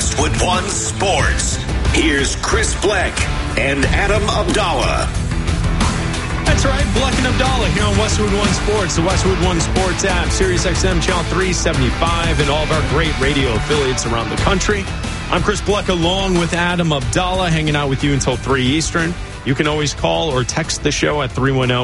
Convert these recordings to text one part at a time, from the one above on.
Westwood One Sports. Here's Chris Bleck and Adam Abdallah. That's right, Bleck and Abdallah here on Westwood One Sports, the Westwood One Sports app, Sirius XM Channel 375, and all of our great radio affiliates around the country. I'm Chris Bleck along with Adam Abdallah, hanging out with you until 3 Eastern. You can always call or text the show at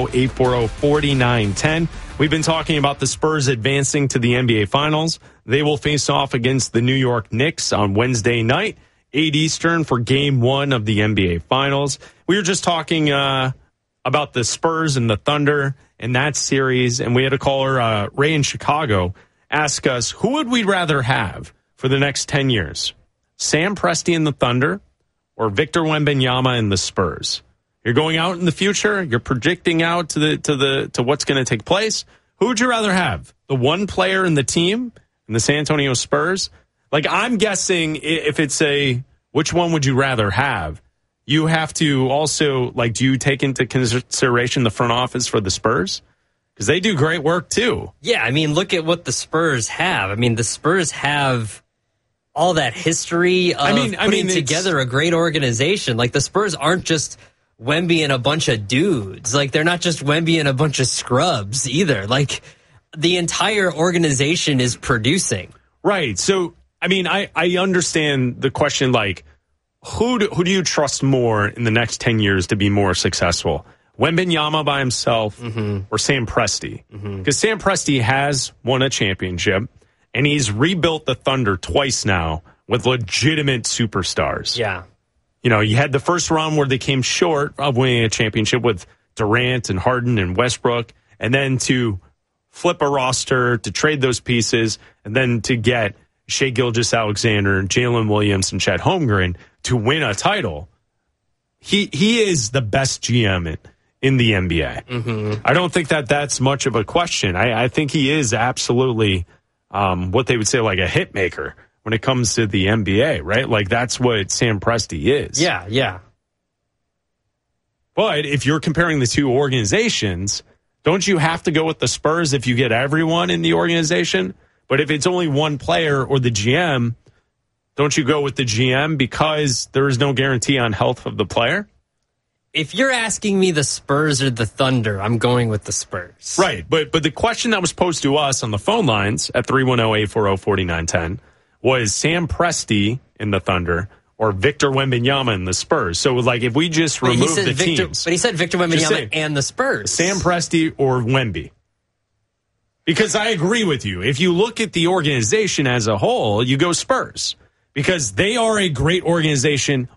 310-840-4910. We've been talking about the Spurs advancing to the NBA Finals. They will face off against the New York Knicks on Wednesday night, 8 Eastern, for Game 1 of the NBA Finals. We were just talking about the Spurs and the Thunder in that series, and we had a caller, Ray in Chicago, ask us, who would we rather have for the next 10 years? Sam Presti and the Thunder or Victor Wembanyama and the Spurs? You're going out in the future. You're predicting out to what's going to take place. Who would you rather have? The one player in the team in the San Antonio Spurs? Like, I'm guessing if it's which one would you rather have? You have to also, like, do you take into consideration the front office for the Spurs? Because they do great work too. Yeah, I mean, look at what the Spurs have. I mean, the Spurs have all that history of putting together a great organization. Like, the Spurs aren't just Wemby and a bunch of dudes. Like, they're not just Wemby and a bunch of scrubs either. Like, the entire organization is producing. Right. So, I mean, I understand the question, like, who do you trust more in the next 10 years to be more successful? Wembanyama by himself or Sam Presti? Because Sam Presti has won a championship, and he's rebuilt the Thunder twice now with legitimate superstars. Yeah. You know, you had the first run where they came short of winning a championship with Durant and Harden and Westbrook, and then to flip a roster, to trade those pieces, and then to get Shai Gilgeous-Alexander, Jalen Williams, and Chet Holmgren to win a title. He is the best GM in the NBA. I don't think that's much of a question. I think he is absolutely what they would say like a hit maker when it comes to the NBA, right? Like, that's what Sam Presti is. Yeah. But if you're comparing the two organizations, don't you have to go with the Spurs if you get everyone in the organization? But if it's only one player or the GM, don't you go with the GM because there is no guarantee on health of the player? If you're asking me the Spurs or the Thunder, I'm going with the Spurs. Right, but the question that was posed to us on the phone lines at 310-840-4910 was Sam Presti in the Thunder or Victor Wembanyama in the Spurs. So, like, if we just remove the teams. But he said Victor Wembanyama and the Spurs. Sam Presti or Wemby. Because I agree with you. If you look at the organization as a whole, you go Spurs. Because they are a great organization